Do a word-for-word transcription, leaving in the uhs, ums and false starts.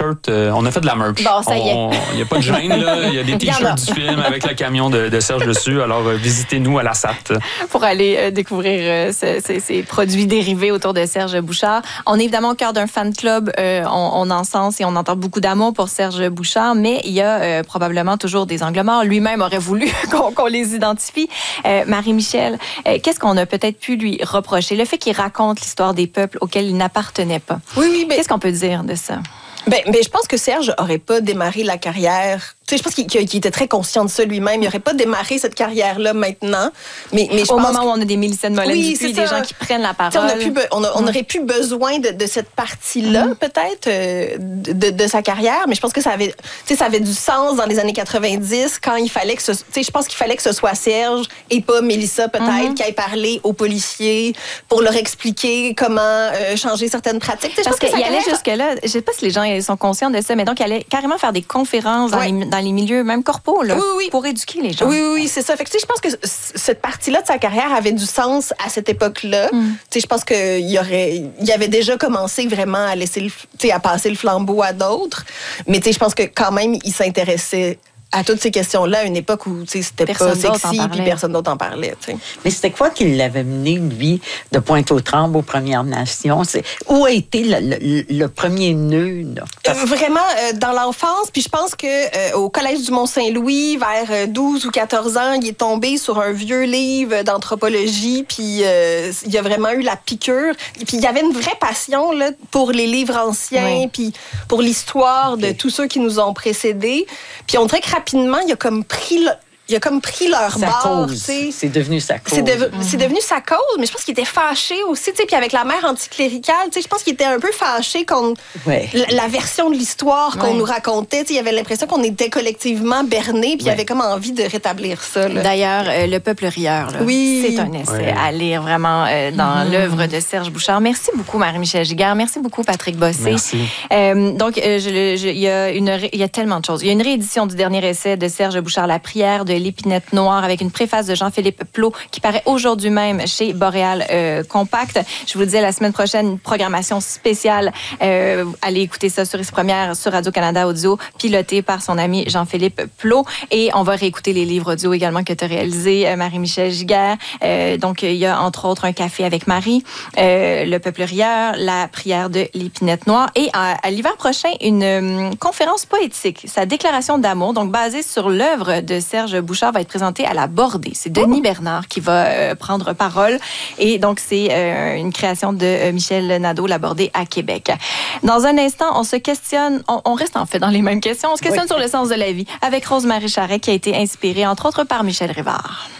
t-shirts. Euh, on a fait de la merch. Bon, ça y est. Il n'y a pas de gêne, là. Il y a des t-shirts du film avec le camion de, de Serge dessus. Alors, euh, visitez-nous à la S A T. Pour aller euh, découvrir euh, ce, ces, ces produits dérivés autour de Serge Bouchard. On est évidemment au cœur d'un fan club. Euh, on, on encense et on entend beaucoup d'amour pour Serge Bouchard, mais il y a euh, probablement toujours des angles morts. Lui-même aurait voulu qu'on, qu'on les identifie. Euh, Marie-Michel, euh, qu'est-ce qu'on a peut-être pu lui reprocher? Le fait qu'il raconte l'histoire des peuples auxquels il n'appartenait pas. Oui, oui, mais... Qu'est-ce qu'on peut dire de ça? Ben, ben, je pense que Serge aurait pas démarré la carrière. Tu sais, je pense qu'il, qu'il était très conscient de ça lui-même. Il n'aurait pas démarré cette carrière-là maintenant. Mais, mais je Au pense moment que... où on a des Mélissa de Molène oui, Dupuis, c'est des ça. gens qui prennent la parole. T'sais, on, a plus be- on, a, on aurait plus besoin de, de cette partie-là, mm. peut-être, euh, de, de sa carrière. Mais je pense que ça avait, ça avait du sens dans les années quatre-vingt-dix, quand il fallait que ce... Je pense qu'il fallait que ce soit Serge et pas Mélissa, peut-être, mm-hmm. qui aille parler aux policiers pour leur expliquer comment euh, changer certaines pratiques. T'sais, Parce qu'il allait carrière... jusque-là. Je ne sais pas si les gens sont conscients de ça, mais donc il allait carrément faire des conférences dans, ouais. les, dans les milieux, même corpos, là, oui, oui. pour éduquer les gens. Oui, oui, oui, c'est ça. Fait que, je pense que cette partie-là de sa carrière avait du sens à cette époque-là. Mm. Je pense qu'il y aurait, il avait déjà commencé vraiment à laisser, le, à passer le flambeau à d'autres. Mais je pense que quand même, il s'intéressait à toutes ces questions-là à une époque où c'était personne pas sexy puis personne d'autre en parlait. T'sais. Mais c'était quoi qui l'avait mené, lui, de Pointe-aux-Trembles aux Premières Nations? C'est... Où a été le, le, le premier nœud? Là? Euh, vraiment, euh, dans l'enfance. Puis je pense que euh, au Collège du Mont-Saint-Louis, vers douze ou quatorze ans, il est tombé sur un vieux livre d'anthropologie. Puis euh, il y a vraiment eu la piqûre. Puis il y avait une vraie passion là, pour les livres anciens, oui. puis pour l'histoire okay. de tous ceux qui nous ont précédés. Puis on dirait que rapidement, il a comme pris le, il a comme pris leur sa bord. Cause. C'est devenu sa cause. C'est, de, mm-hmm. c'est devenu sa cause, mais je pense qu'il était fâché aussi. Puis avec la mère anticléricale, je pense qu'il était un peu fâché contre ouais. la, la version de l'histoire qu'on ouais. nous racontait. Il avait l'impression qu'on était collectivement bernés, puis ouais. il avait comme envie de rétablir ça. Là. D'ailleurs, euh, Le Peuple rieur, là, oui. c'est un essai ouais. à lire vraiment euh, dans mm-hmm. l'œuvre de Serge Bouchard. Merci beaucoup, Marie-Michel Giguère. Merci beaucoup, Patrick Bossé. Merci. Euh, donc, euh, je, je, il, y a une, il y a tellement de choses. Il y a une réédition du dernier essai de Serge Bouchard, La prière de l'épinette noire, avec une préface de Jean-Philippe Plot qui paraît aujourd'hui même chez Boréal euh, Compact. Je vous le disais, la semaine prochaine, une programmation spéciale. Euh, allez écouter ça sur Première, sur Radio-Canada Audio, pilotée par son ami Jean-Philippe Plot. Et on va réécouter les livres audio également que tu as réalisés, euh, Marie-Michel Giguère. Euh, donc, il y a entre autres Un café avec Marie, euh, Le Peuple rieur, La prière de l'épinette noire. Et à, à l'hiver prochain, une euh, conférence poétique, sa déclaration d'amour, donc basée sur l'œuvre de Serge Bouchard, va être présentée à la Bordée. C'est Denis oh. Bernard qui va euh, prendre parole. Et donc, c'est euh, une création de euh, Michel Nadeau, La Bordée à Québec. Dans un instant, on se questionne, on, on reste en fait dans les mêmes questions, on se questionne oui. sur le sens de la vie avec Rose-Marie Charret qui a été inspirée, entre autres, par Michel Rivard.